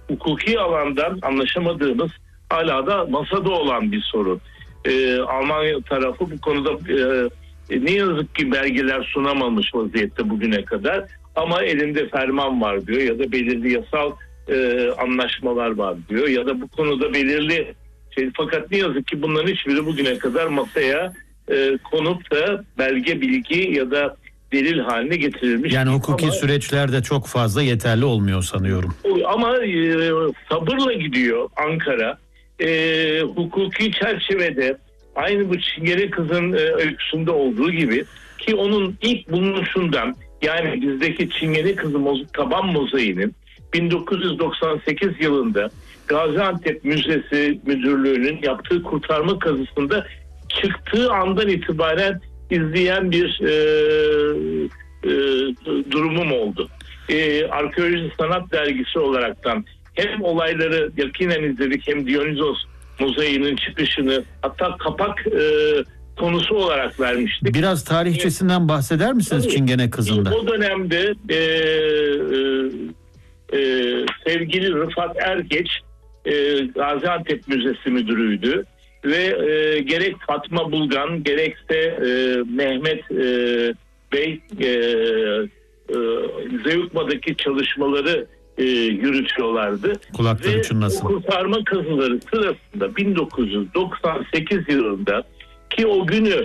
hukuki alandan anlaşamadığımız, hala da masada olan bir sorun. Almanya tarafı bu konuda ne yazık ki belgeler sunamamış vaziyette bugüne kadar, ama elinde ferman var diyor ya da belirli yasal anlaşmalar var diyor ya da bu konuda belirli fakat ne yazık ki bunların hiçbiri bugüne kadar masaya konup da belge, bilgi ya da delil haline getirilmiş. Yani hukuki süreçler de çok fazla yeterli olmuyor sanıyorum. Ama sabırla gidiyor Ankara. Hukuki çerçevede aynı bu Çingene kızın öyküsünde olduğu gibi, ki onun ilk bulunuşundan, yani bizdeki Çingene kızı taban mozaiğinin 1998 yılında Gaziantep Müzesi Müdürlüğü'nün yaptığı kurtarma kazısında çıktığı andan itibaren izleyen bir durumum oldu. Arkeoloji Sanat Dergisi olaraktan hem olayları yakinen izledik, hem Dionysos mozaiğinin çıkışını, hatta kapak konusu olarak vermiştik. Biraz tarihçesinden bahseder misiniz Çingene kızında? O dönemde sevgili Rıfat Ergeç Gaziantep Müzesi Müdürü'ydü ve gerek Fatma Bulgan gerekse Mehmet Bey Zeugma'daki çalışmaları yürütüyorlardı. Kulakları çınlasın. Kurtarma kazıları sırasında 1998 yılında, ki o günü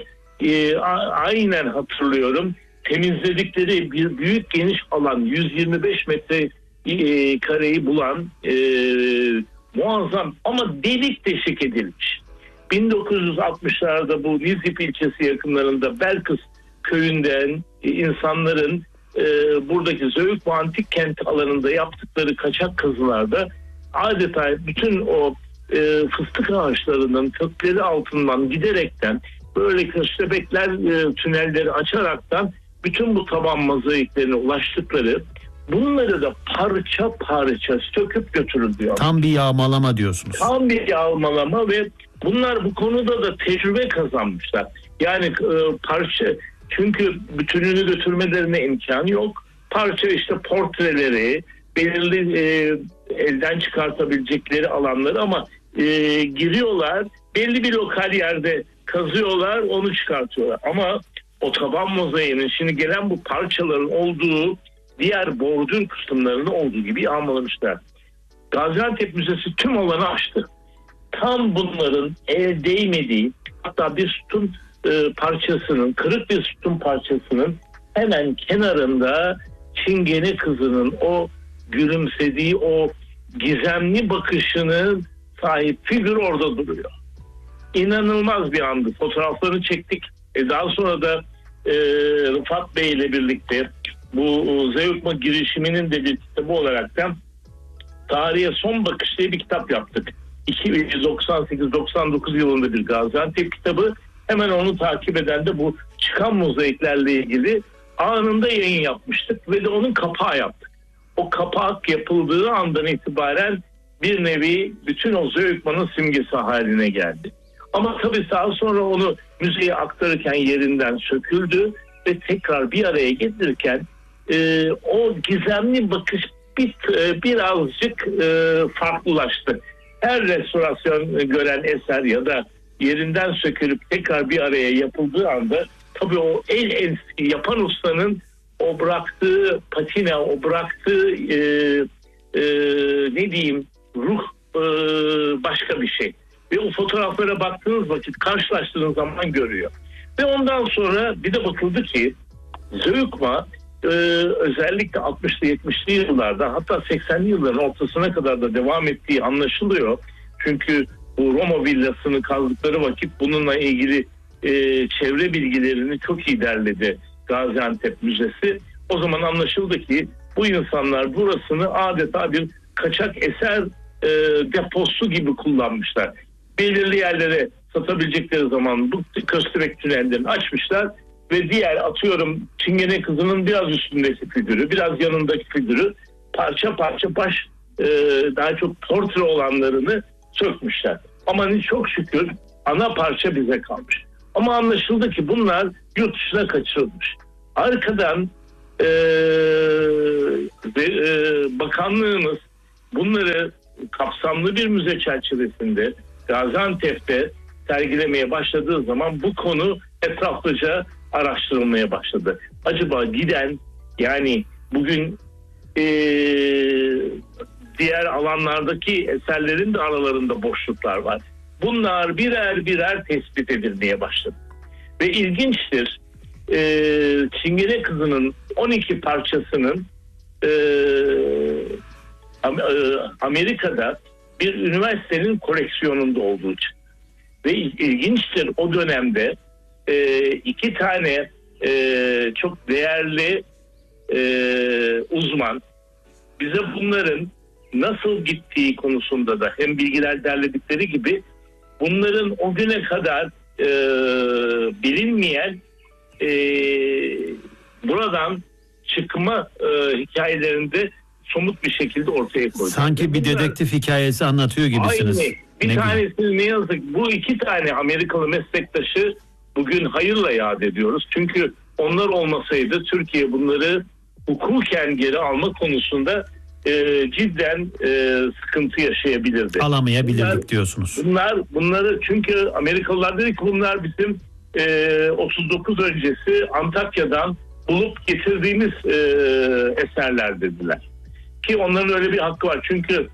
aynen hatırlıyorum, temizledikleri bir büyük geniş alan, 125 metre kareyi bulan muazzam ama delik deşik edilmiş. 1960'larda bu Nizip ilçesi yakınlarında Belkıs köyünden insanların buradaki Zeugma Antik Kent alanında yaptıkları kaçak kazılarda adeta bütün o fıstık ağaçlarının kökleri altından giderekten, böyle köstebekler tünelleri açaraktan bütün bu taban mozaiklerine ulaştıkları, bunları da parça parça söküp götürülüyor. Tam bir yağmalama diyorsunuz. Tam bir yağmalama ve bunlar bu konuda da tecrübe kazanmışlar. Yani parça, çünkü bütününü götürmelerine imkan yok. Parça işte portreleri, belirli elden çıkartabilecekleri alanları, ama giriyorlar, belli bir lokal yerde kazıyorlar, onu çıkartıyorlar. Ama o taban mozaiğinin şimdi gelen bu parçaların olduğu diğer bordür kısımlarını olduğu gibi yağmalamışlar. Gaziantep Müzesi tüm alanı açtı. Tam bunların el değmediği, hatta bir sütun parçasının, kırık bir sütun parçasının hemen kenarında Çingene kızının o gülümsediği, o gizemli bakışının sahip figür orada duruyor. İnanılmaz bir andı. Fotoğraflarını çektik. Daha sonra da Rıfat Bey ile birlikte bu Zeugma girişiminin de bir kitabı olaraktan Tarihe Son Bakış diye bir kitap yaptık. 1998-99 yılında bir Gaziantep kitabı. Hemen onu takip eden de bu çıkan mozaiklerle ilgili anında yayın yapmıştık ve de onun kapağı yaptık. O kapak yapıldığı andan itibaren bir nevi bütün o Zeugma'nın simgesi haline geldi. Ama tabii daha sonra onu müzeye aktarırken yerinden söküldü ve tekrar bir araya getirirken o gizemli bakış birazcık farklılaştı. Her restorasyon gören eser ya da yerinden sökülüp tekrar bir araya yapıldığı anda tabii o el yapan ustanın o bıraktığı patina, o bıraktığı ne diyeyim ruh başka bir şey. Ve o fotoğraflara baktığınız vakit, karşılaştığınız zaman görüyor. Ve ondan sonra bir de bakıldı ki Zeugma özellikle 60'lı 70'li yıllarda, hatta 80'li yılların ortasına kadar da devam ettiği anlaşılıyor. Çünkü bu Roma villasını kazdıkları vakit bununla ilgili çevre bilgilerini çok iyi derledi Gaziantep Müzesi. O zaman anlaşıldı ki bu insanlar burasını adeta bir kaçak eser deposu gibi kullanmışlar. Belirli yerlere satabilecekleri zaman bu köstebek tünellerini açmışlar ve diğer, atıyorum, Çingene kızının biraz üstündeki figürü, biraz yanındaki figürü parça parça daha çok portre olanlarını sökmüşler. Ama çok şükür ana parça bize kalmış. Ama anlaşıldı ki bunlar yurt dışına kaçırılmış. Arkadan bakanlığımız bunları kapsamlı bir müze çerçevesinde Gaziantep'te sergilemeye başladığı zaman bu konu etraflıca araştırılmaya başladı. Acaba giden, yani bugün diğer alanlardaki eserlerin de aralarında boşluklar var. Bunlar birer birer tespit edilmeye başladı. Ve ilginçtir, Çingene Kızı'nın 12 parçasının Amerika'da bir üniversitenin koleksiyonunda olduğu çıktı. Ve ilginçtir, o dönemde 2 tane çok değerli uzman bize bunların nasıl gittiği konusunda da hem bilgiler derledikleri gibi bunların o güne kadar bilinmeyen buradan çıkma hikayelerinde somut bir şekilde ortaya koydu. Sanki bir dedektif hikayesi anlatıyor gibisiniz. Aynı. Bir tanesi ne yazık, bu 2 tane Amerikalı meslektaşı bugün hayırla yad ediyoruz. Çünkü onlar olmasaydı Türkiye bunları hukuken geri alma konusunda cidden sıkıntı yaşayabilirdi. Alamayabilirdik diyorsunuz. Bunları çünkü Amerikalılar dedi ki bunlar bizim 39 öncesi Antakya'dan bulup getirdiğimiz eserler dediler. Ki onların öyle bir hakkı var. Çünkü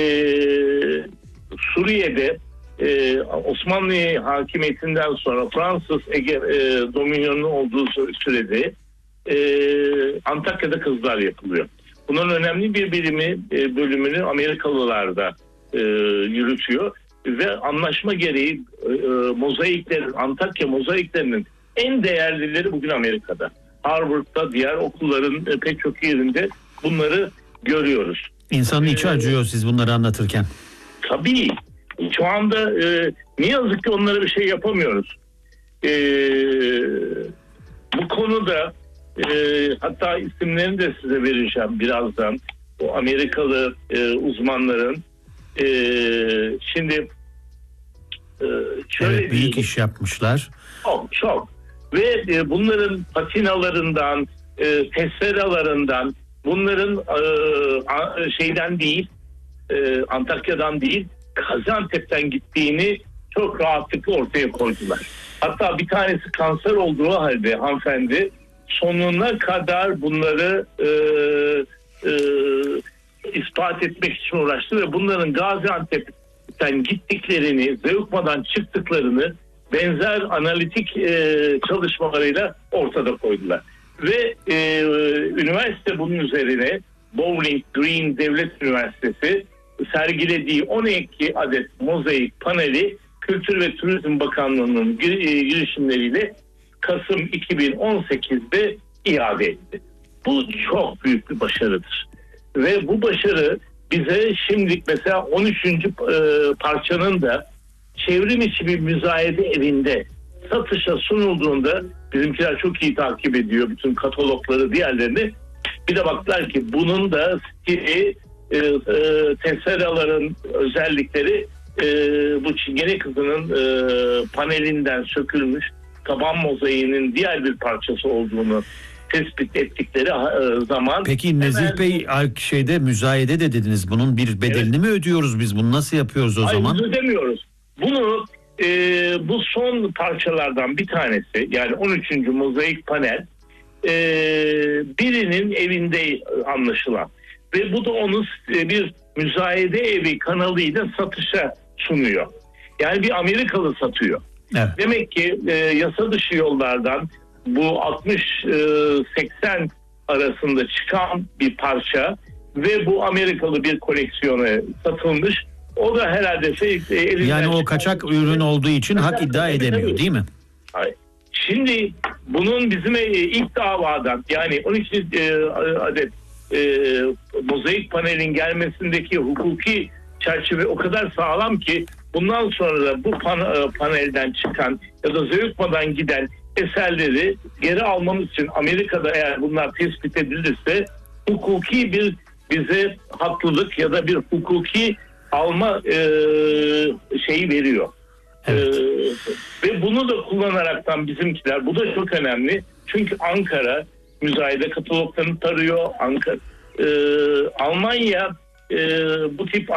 Suriye'de Osmanlı hakimiyetinden sonra Fransız dominyonunun olduğu sürede Antakya'da kızlar yapılıyor. Bunun önemli bir bölümünü Amerikalılar da yürütüyor ve anlaşma gereği Antakya mozaiklerinin en değerlileri bugün Amerika'da. Harvard'da, diğer okulların pek çok yerinde bunları görüyoruz. İnsanın içi acıyor siz bunları anlatırken. Tabii. Şu anda ne yazık ki onlara bir şey yapamıyoruz. Bu konuda hatta isimlerini de size vereceğim birazdan. O Amerikalı uzmanların şimdi şöyle evet, büyük iş yapmışlar. Çok. Ve bunların patinalarından, teseralarından, bunların şeyden değil, Antakya'dan değil, Gaziantep'ten gittiğini çok rahatlıkla ortaya koydular. Hatta bir tanesi kanser olduğu halde hanımefendi sonuna kadar bunları ispat etmek için uğraştı ve bunların Gaziantep'ten gittiklerini, Zeugma'dan çıktıklarını benzer analitik çalışmalarıyla ortada koydular. Ve üniversite bunun üzerine Bowling Green Devlet Üniversitesi sergilediği 12 adet mozaik paneli Kültür ve Turizm Bakanlığı'nın girişimleriyle Kasım 2018'de iade etti. Bu çok büyük bir başarıdır. Ve bu başarı bize şimdilik mesela 13. parçanın da çevrim içi bir müzayede evinde satışa sunulduğunda bizimkiler çok iyi takip ediyor bütün katalogları, diğerlerini. Bir de baktılar ki bunun da stili, teseraların özellikleri bu Çingene Kızı'nın panelinden sökülmüş taban mozaiğinin diğer bir parçası olduğunu tespit ettikleri zaman... Peki Nezih Bey, müzayede de dediniz. Bunun bir bedelini mi ödüyoruz biz? Bunu nasıl yapıyoruz o zaman? Hayır, ödemiyoruz. Bunu bu son parçalardan bir tanesi, yani 13. mozaik panel birinin evinde anlaşılan ve bu da onu bir müzayede evi kanalıyla satışa sunuyor. Yani bir Amerikalı satıyor. Evet. Demek ki yasa dışı yollardan bu 60-80 arasında çıkan bir parça ve bu Amerikalı bir koleksiyona satılmış. O da herhalde yani o kaçak ürün olduğu için hak iddia edemiyor, değil mi? Hayır. Şimdi bunun bizim ilk davadan, yani 12 adet mozaik panelin gelmesindeki hukuki çerçeve o kadar sağlam ki bundan sonra da bu panelden çıkan ya da Zeugma'dan giden eserleri geri almamız için Amerika'da eğer bunlar tespit edilirse hukuki bir bize haklılık ya da bir hukuki alma şeyi veriyor. Evet. Ve bunu da kullanaraktan bizimkiler, bu da çok önemli. Çünkü Ankara müzayede kataloglarını tarıyor. Almanya bu tip